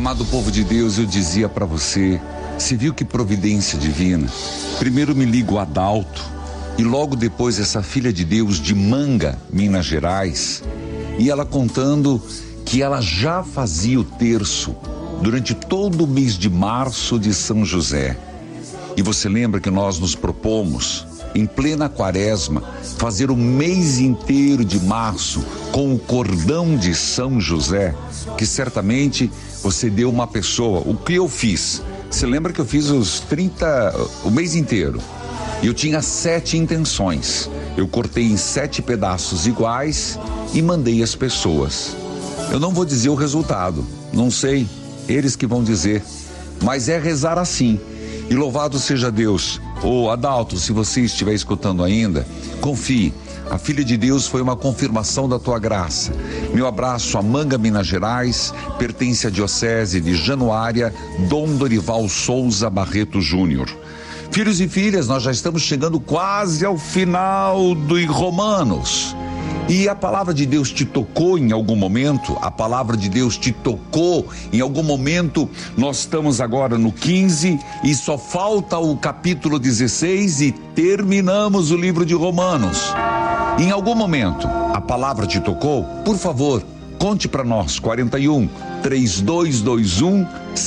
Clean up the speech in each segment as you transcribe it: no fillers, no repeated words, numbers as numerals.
Amado povo de Deus, eu dizia para você, viu que providência divina? Primeiro me liga o Adalto e logo depois essa filha de Deus de Manga, Minas Gerais, e ela contando que ela já fazia o terço durante todo o mês de março de São José. E você lembra que nós nos propomos, em plena quaresma, fazer o mês inteiro de março com o cordão de São José, que certamente você deu uma pessoa. O que eu fiz? Você lembra que eu fiz o mês inteiro? Eu tinha 7 intenções. Eu cortei em 7 pedaços iguais e mandei as pessoas. Eu não vou dizer o resultado, não sei, eles que vão dizer, mas é rezar assim. E louvado seja Deus. Ô Adalto, se você estiver escutando ainda, confie. A filha de Deus foi uma confirmação da tua graça. Meu abraço a Manga, Minas Gerais, pertence à Diocese de Januária, Dom Dorival Souza Barreto Júnior. Filhos e filhas, nós já estamos chegando quase ao final do Romanos. E a palavra de Deus te tocou em algum momento? A palavra de Deus te tocou em algum momento? Nós estamos agora no 15 e só falta o capítulo 16 e terminamos o livro de Romanos. Em algum momento a palavra te tocou? Por favor, conte para nós. 41 3221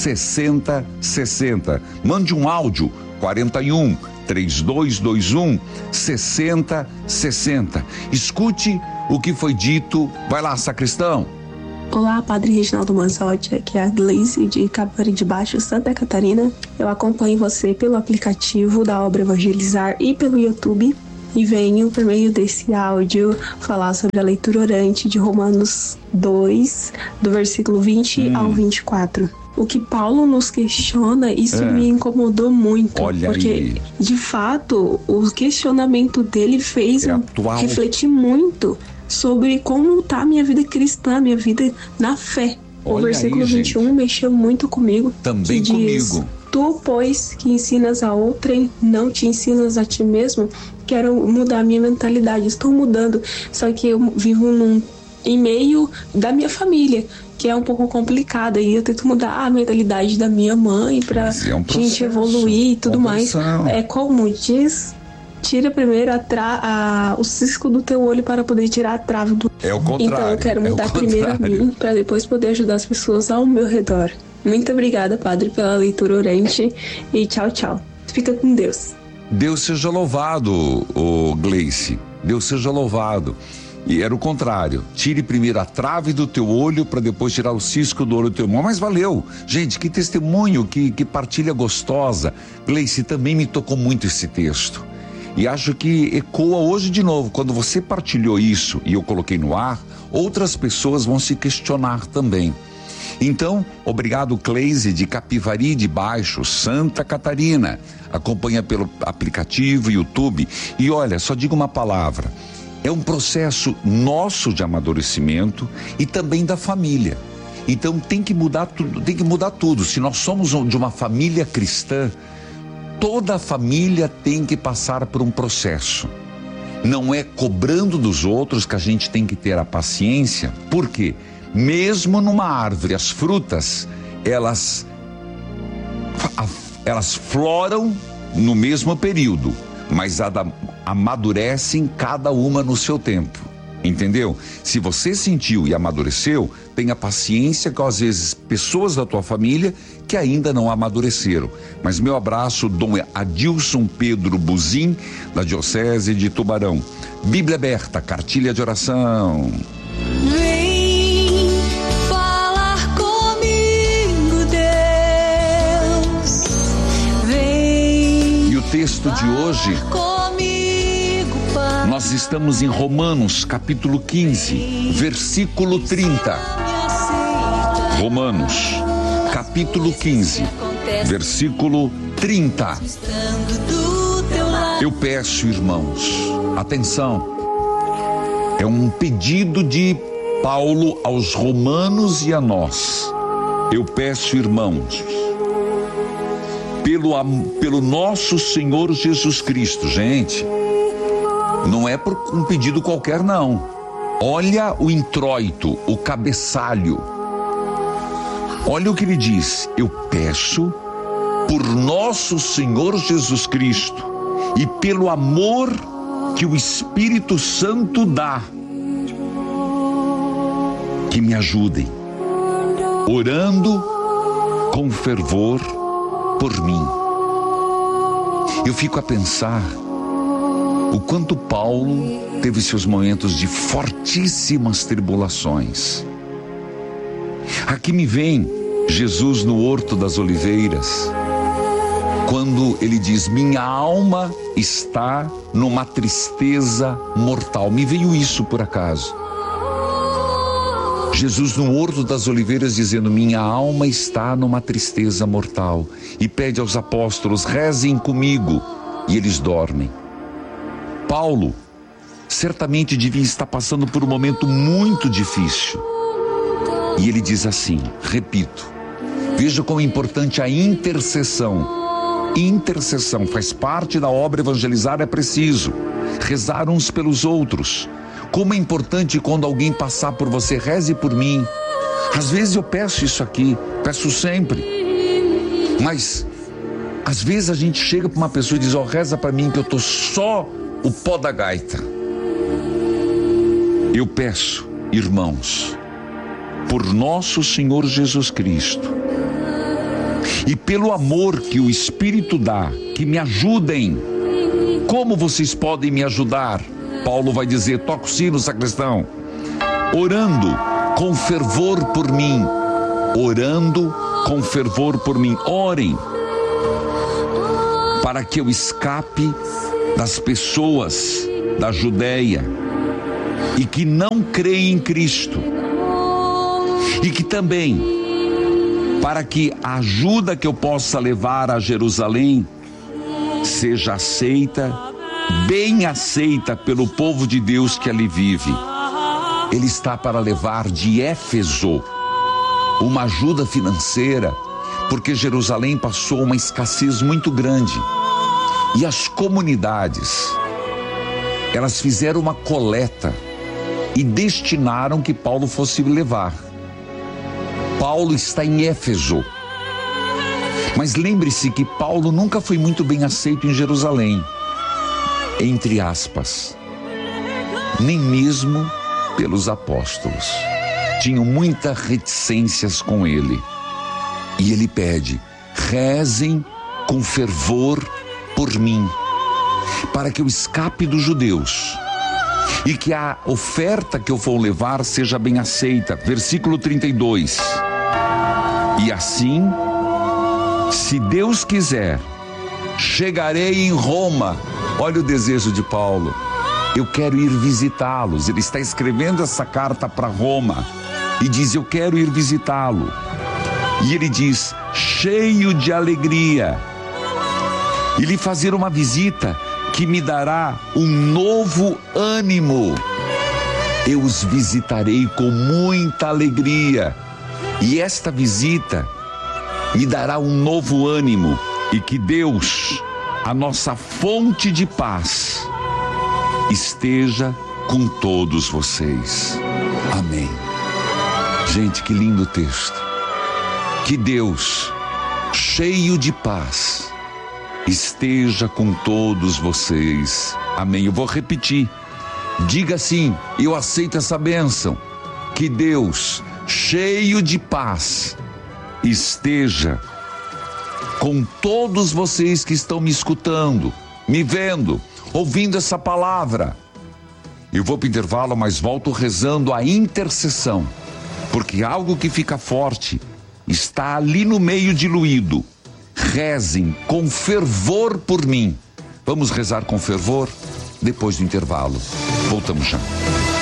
6060. Mande um áudio. 41 3221 6060. Escute o que foi dito. Vai lá, sacristão. Olá, Padre Reginaldo Manzotti, aqui é a Gleice de Capivari de Baixo, Santa Catarina. Eu acompanho você pelo aplicativo da Obra Evangelizar e pelo YouTube e venho, por meio desse áudio, falar sobre a leitura orante de Romanos 2, do versículo 20 ao 24. O que Paulo nos questiona, isso me incomodou muito. Olha porque, aí. De fato, o questionamento dele fez refletir muito sobre como está a minha vida cristã, minha vida na fé. Olha o versículo aí, 21 gente. Mexeu muito comigo. Também que diz, comigo. Tu, pois, que ensinas a outrem, não te ensinas a ti mesmo. Quero mudar a minha mentalidade. Estou mudando. Só que eu vivo em meio da minha família, que é um pouco complicada, e eu tento mudar a mentalidade da minha mãe pra gente evoluir e tudo mais. É como diz, tira primeiro o cisco do teu olho para poder tirar a trave do... É o contrário. Então eu quero mudar primeiro a mim, para depois poder ajudar as pessoas ao meu redor. Muito obrigada, Padre, pela leitura orante, e tchau, tchau. Fica com Deus. Deus seja louvado, ô Gleice. Deus seja louvado. E era o contrário, tire primeiro a trave do teu olho para depois tirar o cisco do olho do teu irmão. Mas valeu, gente, que testemunho, que partilha gostosa. Gleice, também me tocou muito esse texto. E acho que ecoa hoje de novo. Quando você partilhou isso e eu coloquei no ar, outras pessoas vão se questionar também. Então, obrigado, Cleise de Capivari de Baixo, Santa Catarina. Acompanha pelo aplicativo, YouTube. E olha, só digo uma palavra. É um processo nosso de amadurecimento e também da família. Então tem que mudar tudo. Se nós somos de uma família cristã, toda a família tem que passar por um processo. Não é cobrando dos outros que a gente tem que ter a paciência. Por quê? Mesmo numa árvore, as frutas, elas floram no mesmo período, mas amadurecem cada uma no seu tempo, entendeu? Se você sentiu e amadureceu, tenha paciência com às vezes pessoas da tua família que ainda não amadureceram. Mas meu abraço, Dom Adilson Pedro Buzim, da Diocese de Tubarão. Bíblia aberta, cartilha de oração. Vem falar comigo, Deus. Vem. E o texto de hoje, nós estamos em Romanos, capítulo 15, versículo 30. Romanos, capítulo 15, versículo 30. Eu peço, irmãos, atenção, é um pedido de Paulo aos romanos e a nós. Eu peço, irmãos, pelo nosso Senhor Jesus Cristo, gente, não é por um pedido qualquer, não. Olha o introito, o cabeçalho. Olha o que ele diz: eu peço por nosso Senhor Jesus Cristo e pelo amor que o Espírito Santo dá, que me ajudem, orando com fervor por mim. Eu fico a pensar o quanto Paulo teve seus momentos de fortíssimas tribulações. Aqui me vem Jesus no Horto das Oliveiras, quando ele diz: minha alma está numa tristeza mortal. Me veio isso por acaso. Jesus no Horto das Oliveiras dizendo: minha alma está numa tristeza mortal. E pede aos apóstolos: rezem comigo. E eles dormem. Paulo certamente devia estar passando por um momento muito difícil. E ele diz assim, repito, veja como é importante a intercessão. Intercessão faz parte da obra evangelizar, é preciso rezar uns pelos outros. Como é importante quando alguém passar por você: reze por mim. Às vezes eu peço isso aqui, peço sempre, mas às vezes a gente chega para uma pessoa e diz: ó, reza para mim que eu tô só o pó da gaita. Eu peço, irmãos, por nosso Senhor Jesus Cristo e pelo amor que o Espírito dá, que me ajudem. Como vocês podem me ajudar? Paulo vai dizer: toca o sino, sacristão. Orando com fervor por mim. Orando com fervor por mim. Orem para que eu escape das pessoas da Judeia e que não creem em Cristo. E que também, para que a ajuda que eu possa levar a Jerusalém seja aceita, bem aceita pelo povo de Deus que ali vive. Ele está para levar de Éfeso uma ajuda financeira, porque Jerusalém passou uma escassez muito grande. E as comunidades, elas fizeram uma coleta e destinaram que Paulo fosse levar. Paulo está em Éfeso. Mas lembre-se que Paulo nunca foi muito bem aceito em Jerusalém. Entre aspas. Nem mesmo pelos apóstolos. Tinham muitas reticências com ele. E ele pede: rezem com fervor por mim, para que eu escape dos judeus e que a oferta que eu for levar seja bem aceita. Versículo 32. E assim, se Deus quiser, chegarei em Roma. Olha o desejo de Paulo. Eu quero ir visitá-los. Ele está escrevendo essa carta para Roma e diz: eu quero ir visitá-lo. E ele diz: cheio de alegria, e lhe fazer uma visita que me dará um novo ânimo. Eu os visitarei com muita alegria, e esta visita me dará um novo ânimo, e que Deus, a nossa fonte de paz, esteja com todos vocês. Amém. Gente, que lindo texto. Que Deus, cheio de paz, esteja com todos vocês. Amém. Eu vou repetir. Diga assim: eu aceito essa bênção. Que Deus, cheio de paz, esteja com todos vocês que estão me escutando, me vendo, ouvindo essa palavra. Eu vou para o intervalo, mas volto rezando a intercessão, porque algo que fica forte está ali no meio diluído. Rezem com fervor por mim. Vamos rezar com fervor depois do intervalo. Voltamos já.